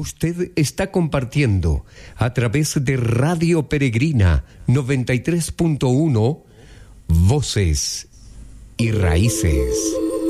Usted está compartiendo a través de Radio Peregrina 93.1 Voces y Raíces.